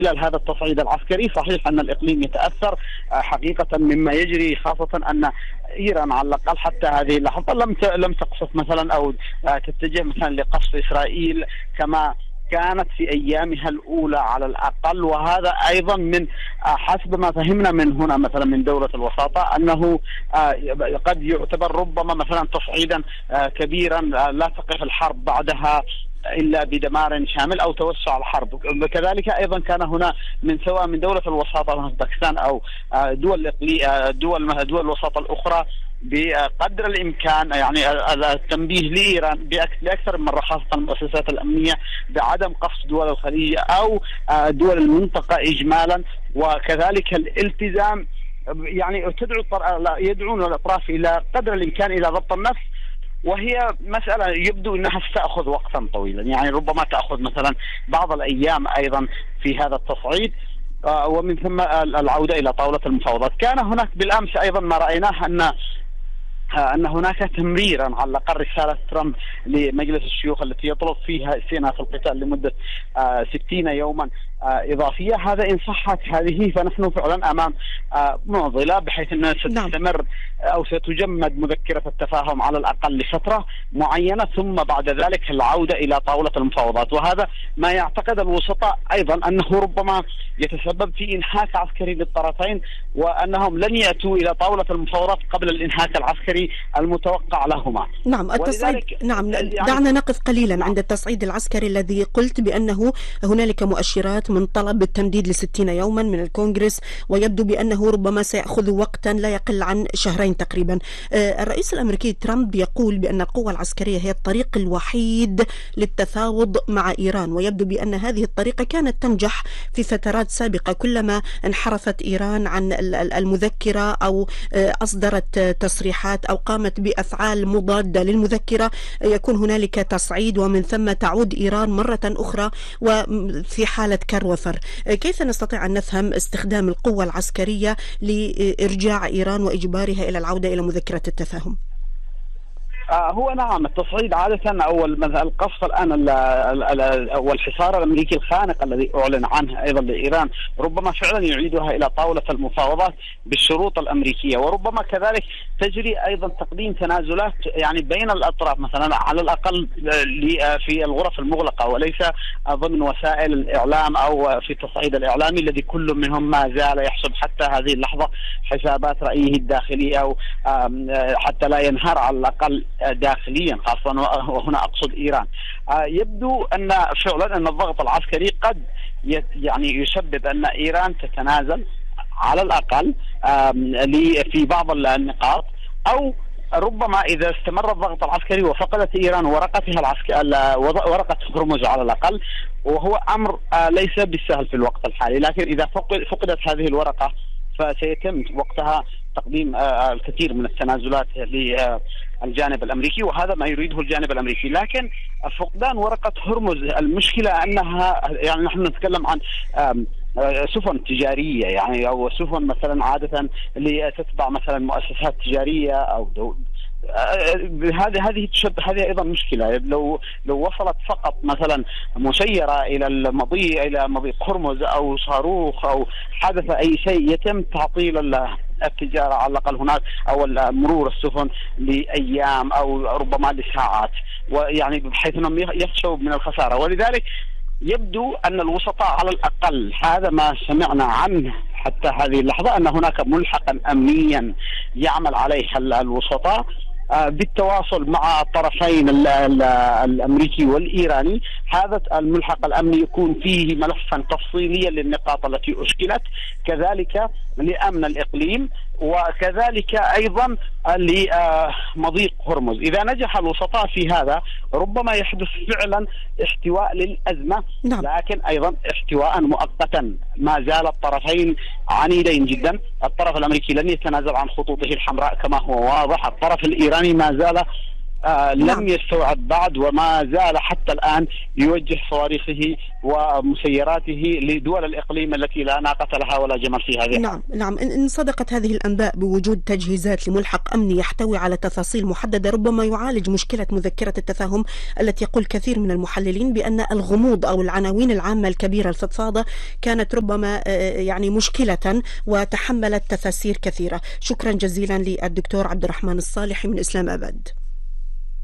خلال هذا التصعيد العسكري. صحيح أن الإقليم يتأثر حقيقة مما يجري، خاصة أن إيران على الأقل حتى هذه اللحظة لم تقصف مثلا أو تتجه مثلا لقصف إسرائيل كما كانت في أيامها الأولى على الأقل. وهذا أيضا من حسب ما فهمنا من هنا مثلا من دولة الوساطة أنه قد يعتبر ربما مثلا تصعيدا كبيرا لا تقف الحرب بعدها إلا بدمار شامل أو توسع الحرب. كذلك أيضا كان هنا من سواء من دولة الوساطة مثل باكستان أو دول الوساطة الأخرى بقدر الإمكان يعني التنبيه لإيران لأكثر من مرة، خاصة المؤسسات الأمنية، بعدم قصف دول الخليج أو دول المنطقة إجمالا، وكذلك الالتزام يعني يدعون الأطراف إلى قدر الإمكان إلى ضبط النفس. وهي مسألة يبدو أنها ستأخذ وقتا طويلا، يعني ربما تأخذ مثلا بعض الأيام أيضا في هذا التصعيد، ومن ثم العودة إلى طاولة المفاوضات. كان هناك بالأمس أيضا ما رأيناه أن هناك تمريرا على الأقل رسالة ترامب لمجلس الشيوخ التي يطلب فيها استئناف القتال لمدة 60 يوما إضافية. هذا إن صحت هذه فنحن فعلا أمام معضلة، بحيث أنها ستستمر أو ستجمد مذكرة التفاهم على الأقل لفترة معينة، ثم بعد ذلك العودة إلى طاولة المفاوضات. وهذا ما يعتقد الوسطاء أيضا أنه ربما يتسبب في إنهاك عسكري للطرفين، وأنهم لن يأتوا إلى طاولة المفاوضات قبل الإنهاك العسكري المتوقع لهما. نعم التصعيد، نعم دعنا نقف قليلا عند التصعيد العسكري الذي قلت بأنه هنالك مؤشرات من طلب التمديد ل60 يوما من الكونغرس، ويبدو بأنه ربما سيأخذ وقتا لا يقل عن شهرين تقريبا. الرئيس الأمريكي ترامب يقول بأن القوة العسكرية هي الطريق الوحيد للتفاوض مع إيران، ويبدو بأن هذه الطريقة كانت تنجح في فترات سابقة. كلما انحرفت إيران عن المذكرة أو أصدرت تصريحات أو قامت بأفعال مضادة للمذكرة يكون هنالك تصعيد، ومن ثم تعود إيران مرة أخرى وفي حالة كروفر. كيف نستطيع أن نفهم استخدام القوة العسكرية لإرجاع إيران وإجبارها إلى العودة إلى مذكرة التفاهم؟ هو نعم التصعيد عادة أو القصف الآن والحصار الأمريكي الخانق الذي أعلن عنه أيضا لإيران ربما فعلا يعيدها إلى طاولة المفاوضات بالشروط الأمريكية، وربما كذلك تجري أيضا تقديم تنازلات يعني بين الأطراف مثلا على الأقل في الغرف المغلقة وليس ضمن وسائل الإعلام أو في التصعيد الإعلامي الذي كل منهم ما زال يحسب حتى هذه اللحظة حسابات رأيه الداخلي أو حتى لا ينهار على الأقل داخليا، خاصة وهنا أقصد إيران. يبدو أن فعلا أن الضغط العسكري قد يعني يسبب أن إيران تتنازل على الأقل في بعض النقاط، أو ربما إذا استمر الضغط العسكري وفقدت إيران ورقتها ورقة هرمز على الأقل، وهو أمر ليس بالسهل في الوقت الحالي، لكن إذا فقدت هذه الورقة فسيتم وقتها تقديم الكثير من التنازلات للجانب الأمريكي، وهذا ما يريده الجانب الأمريكي. لكن فقدان ورقة هرمز المشكلة أنها يعني نحن نتكلم عن سفن تجارية يعني أو سفن مثلا عادة اللي تتبع مثلا مؤسسات تجارية أو هذه أيضا مشكلة. لو وصلت فقط مثلا مسيرة إلى مضيق هرمز أو صاروخ أو حدث أي شيء يتم تعطيل التجارة على الأقل هناك أو مرور السفن لأيام أو ربما لساعات، ويعني بحيث أنهم يخشوا من الخسارة. ولذلك يبدو أن الوسطاء على الأقل هذا ما سمعنا عنه حتى هذه اللحظة أن هناك ملحقا أمنيا يعمل عليه الوسطاء بالتواصل مع الطرفين الأمريكي والإيراني. هذا الملحق الأمني يكون فيه ملفا تفصيليا للنقاط التي أشكلت، كذلك لأمن الإقليم، وكذلك أيضا لمضيق هرمز. إذا نجح الوسطاء في هذا ربما يحدث فعلا احتواء للأزمة، لكن أيضا احتواء مؤقتا. ما زال الطرفين عنيدين جدا، الطرف الأمريكي لن يتنازل عن خطوطه الحمراء كما هو واضح، الطرف الإيراني ما زال لم يستوعب بعد، وما زال حتى الآن يوجه صواريخه ومسيراته لدول الإقليم التي لا ناقة لها ولا جمل في هذه. نعم إن صدقت هذه الأنباء بوجود تجهيزات لملحق أمني يحتوي على تفاصيل محددة ربما يعالج مشكلة مذكرة التفاهم التي يقول كثير من المحللين بأن الغموض أو العناوين العامة الكبيرة الفضفاضة كانت ربما يعني مشكلة وتحملت تفاسير كثيرة. شكرا جزيلا للدكتور عبد الرحمن الصالحي من إسلام أبد.